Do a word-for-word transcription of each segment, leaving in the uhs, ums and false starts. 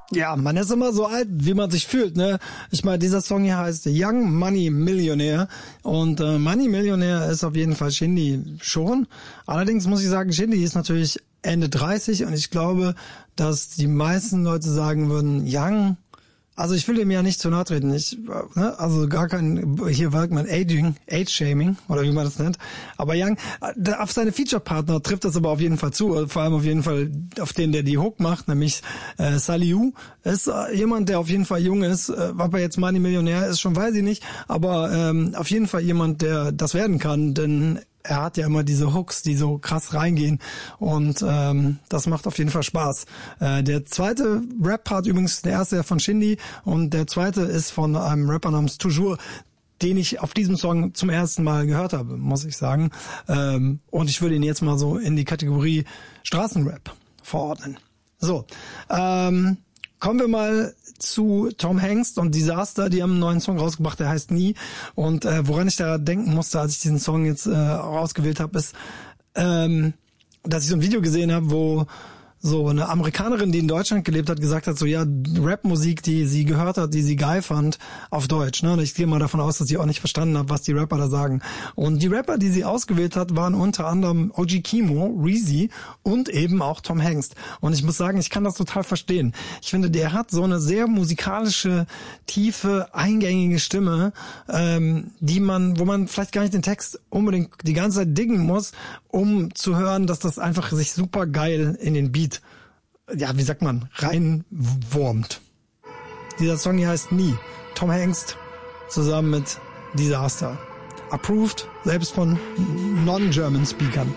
Ja, man ist immer so alt, wie man sich fühlt, ne? Ich meine, dieser Song hier heißt Young Money Millionaire und äh, Money Millionaire ist auf jeden Fall Shindy schon. Allerdings muss ich sagen, Shindy ist natürlich Ende dreißig und ich glaube, dass die meisten Leute sagen würden, Young. Also ich will ihm ja nicht zu nahe treten, ich, ne, also gar kein, hier wirkt man Aging, Age-Shaming, oder wie man das nennt, aber Young, auf seine Feature-Partner trifft das aber auf jeden Fall zu, vor allem auf jeden Fall auf den, der die Hook macht, nämlich äh, Saliu, ist äh, jemand, der auf jeden Fall jung ist, äh, ob er jetzt Money Millionär ist, schon weiß ich nicht, aber ähm, auf jeden Fall jemand, der das werden kann, denn er hat ja immer diese Hooks, die so krass reingehen und ähm, das macht auf jeden Fall Spaß. Äh, der zweite Rap-Part übrigens, der erste von Shindy und der zweite ist von einem Rapper namens Toujours, den ich auf diesem Song zum ersten Mal gehört habe, muss ich sagen. Ähm, und ich würde ihn jetzt mal so in die Kategorie Straßenrap verordnen. So, ähm, kommen wir mal zu Tom Hanks und Disaster, die haben einen neuen Song rausgebracht, der heißt Nie. Und äh, woran ich da denken musste, als ich diesen Song jetzt äh, ausgewählt habe, ist, ähm, dass ich so ein Video gesehen habe, wo so eine Amerikanerin, die in Deutschland gelebt hat, gesagt hat, so ja, Rapmusik, die sie gehört hat, die sie geil fand, auf Deutsch. Ne? Und ich gehe mal davon aus, dass sie auch nicht verstanden hat, was die Rapper da sagen. Und die Rapper, die sie ausgewählt hat, waren unter anderem O G Kimo, Reezy und eben auch Tom Hanks. Und ich muss sagen, ich kann das total verstehen. Ich finde, der hat so eine sehr musikalische, tiefe, eingängige Stimme, ähm, die man, wo man vielleicht gar nicht den Text unbedingt die ganze Zeit diggen muss, um zu hören, dass das einfach sich super geil in den Beat, ja, wie sagt man, reinwurmt. Dieser Song hier heißt Nie. Tom Hanks zusammen mit Disaster. Approved, selbst von non-German Speakern.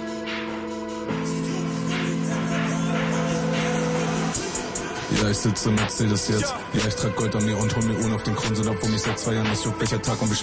Ja, ich sitze im Mercedes jetzt. Ja, ich trag Gold an mir und hol mir Uhren auf den Kronsen ab, wo mich seit zwei Jahren das juckt, welcher Tag und wie